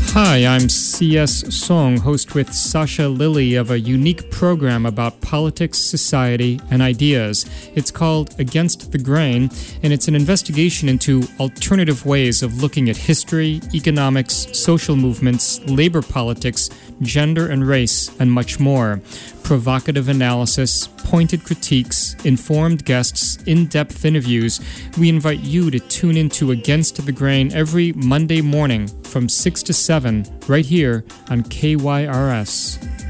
Hi, I'm C.S. Song, host with Sasha Lilly of a unique program about politics, society, and ideas. It's called Against the Grain, and it's an investigation into alternative ways of looking at history, economics, social movements, labor politics, gender and race, and much more. Provocative analysis, pointed critiques, informed guests, in-depth interviews. We invite you to tune into Against the Grain every Monday morning from 6 to 7 right here on KYRS.